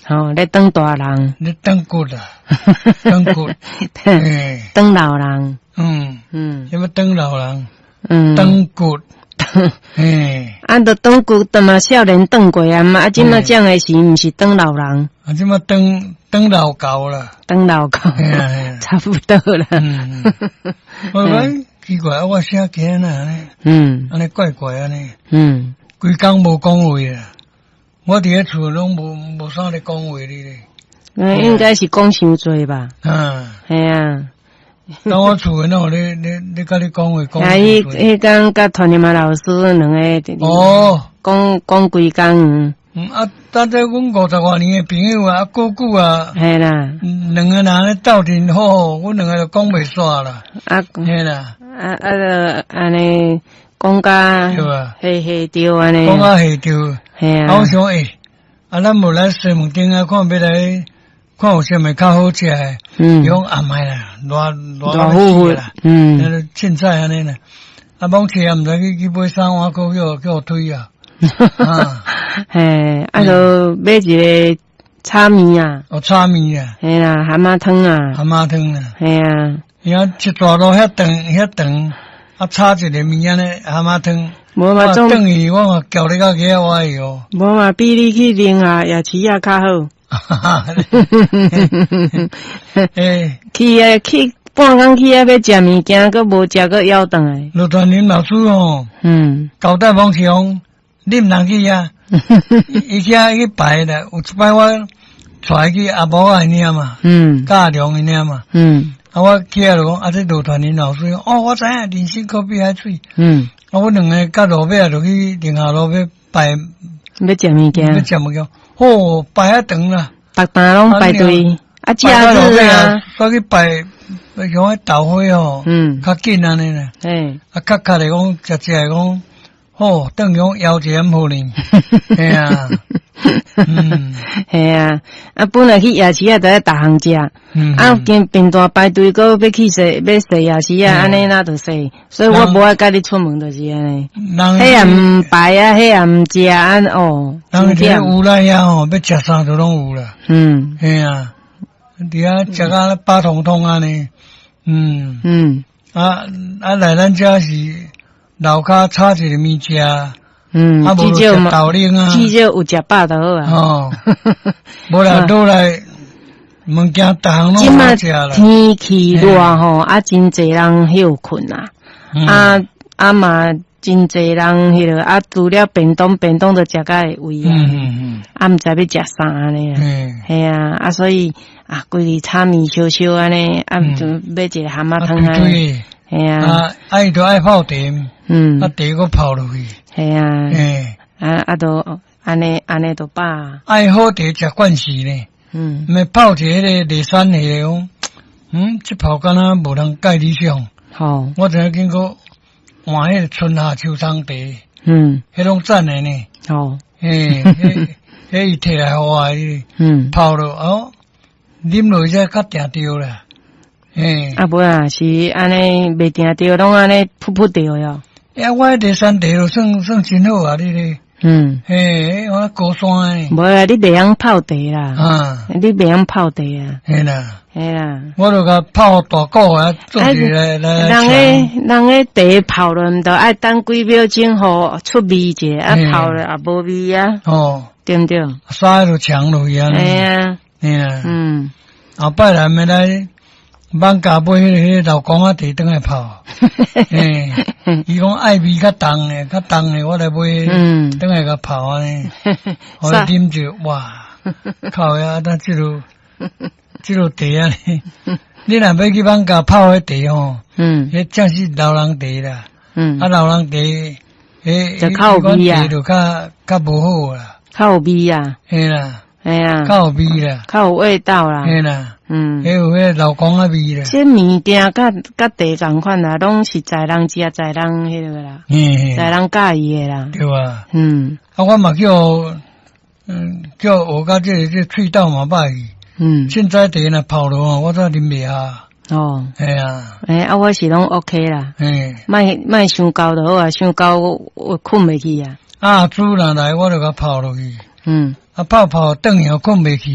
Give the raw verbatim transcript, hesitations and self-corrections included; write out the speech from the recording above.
哦，咧当大人， 咧当骨啦，当骨，哎， 当老人， 嗯嗯什么当老人， 嗯， 当骨，哎， 啊，都当古当嘛少年当过啊嘛，啊，即嘛讲的是毋是当老人， 啊，即么当当老高啦， 当老狗，差不多啦。 嗯，我讲奇怪，我写起来安尼， 嗯安尼怪怪安尼， 嗯， 规工无讲话啦。我伫咧厝拢无无啥咧讲话哩咧， 嗯，应该是讲伤多吧？ 嗯， 系啊。 当我厝诶喏，咧咧咧甲你讲话讲。 啊，迄迄工甲团尼玛老师两个哦， 讲讲规工。 嗯啊，但在阮五十外年诶朋友啊，久久啊， 系啦， 两个人咧斗阵好，阮两个就讲袂煞啦。 啊， 系啦， 啊啊，就安尼讲甲， 对啊， 嘿嘿对安尼。 讲啊系对。 系啊。 啊，我想诶，啊，咱无来西门町啊，看要来看有啥物较好食诶。 嗯。 讲啊卖啦，偌偌富啦。嗯。 那凊彩安尼啦，啊，往车啊，毋知去去买三碗股叫叫我推啊。啊。 嘿，啊，就买一个炒面啊。 哦，炒面啊。 系啦，蛤蟆汤啊。 蛤蟆汤啊。 系啊。 然后一大路遐长遐长，啊，炒一个面安尼蛤蟆汤。 无嘛总等于我嘛叫你到几啊歪哟。 无嘛比你去啉啊夜市啊较好。 诶， 去啊去半工去啊要食物件，佮无食佮枵转来。 陆传林老师哦， 嗯， 交代往常恁人去啊，伊遐去排啦，有一摆我带去阿婆啊念嘛， 嗯， 教良伊念嘛， 嗯， 啊我去啊就讲啊这陆传林老师，哦我知影人生可比海水， 嗯。 啊，我两个甲路尾啊，就去宁夏路要排， 要食物件， 要食物件，哦，排啊长啦， 逐单拢排队，啊，假日啊， 所以排，像迄豆花哦， 嗯， 较紧安尼啦， 诶， 啊，较较来讲，食食来讲，哦，等于讲腰节好呢，系啊，嗯， 系啊，啊，本来去夜市啊，都要逐项食。 嗯， 啊，经平大排队，搁要去洗，要洗夜市啊，安尼那就洗，所以我无爱甲你出门，就是安尼。迄也毋排啊，迄也毋食啊，哦。 人这有来呀吼，要食啥都拢有啦。 嗯， 系啊，伫遐食啊八通通安尼。嗯嗯， 啊啊来咱遮是楼骹炒一个面食。 嗯， 啊，无就食豆奶啊， 至少有食饱就好啊。 哦，无啦，倒来物件逐项拢好食啦。 天气热吼，啊，真侪人休困啊，啊啊嘛，真侪人迄个啊，除了便当，便当就食甲会胃啊， 嗯嗯啊，毋知要食啥安尼啊，系啊，啊，所以啊，规日炒面烧烧安尼，啊，就买一个蛤蟆汤安尼，系啊， 啊，爱就爱泡茶， 嗯， 啊，茶搁泡落去。 系啊， 诶， 啊啊都安尼安尼都饱。 爱好茶食惯势呢， 嗯， 咪泡一个咧第三个讲，嗯，即泡敢若无人介理想。 好， 我曾经过换迄个春夏秋冬茶， 嗯， 迄种赞的呢。 好， 诶，迄迄伊摕来互我哩， 嗯， 泡落哦，啉落才较定着啦。诶， 啊无啊，是安尼袂定着，拢安尼噗噗着哟。 呀，我第三茶就算算真好啊，你咧。 嗯， 嘿，我高山诶。 无啊，你袂晓泡茶啦。 啊， 你袂晓泡茶啊。 嘿啦， 嘿啦。 我就甲泡大个啊，做起来来。 人诶，人诶茶泡了，毋着爱等几秒钟互出味者，啊泡了也无味啊。 哦， 对毋对？ 沙就强落去啊。 嘿啊， 嘿啊。 嗯。 后摆来咪来。放假买迄个迄个老公仔茶转来泡，诶，伊讲爱味较重诶，较重诶，我来买，嗯，转来甲泡安尼，我啉着哇，靠呀，那即落即落茶啊，你若要去放假泡迄茶吼，嗯，迄正是老人茶啦，嗯，啊老人茶，迄就较有味啊， 就较较无好啦， 较有味啊， 嘿啦， 嘿啊， 较有味啦， 较有味道啦， 嘿啦。 嗯， 还有迄老公仔味啦。 这物件甲甲茶共款啦，拢是在人食，在人迄个啦，在人介意诶啦， 对吧？ 嗯， 啊，我嘛叫，嗯，叫学甲这这喙道嘛歹去，嗯，凊彩茶若泡落哦，我则啉袂下。哦，系啊， 诶，啊，我是拢 OK 啦， 诶， 莫莫伤高就好啊，伤高我我困袂去啊。 啊，煮若来我就甲泡落去， 嗯， 啊泡泡等下困袂去。